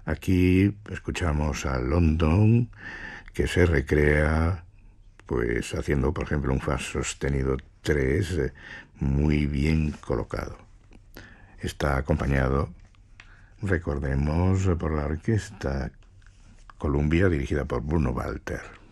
Aquí escuchamos a London, que se recrea pues haciendo, por ejemplo, un fa sostenido 3 muy bien colocado. Está acompañado, recordemos, por la orquesta Columbia dirigida por Bruno Walter.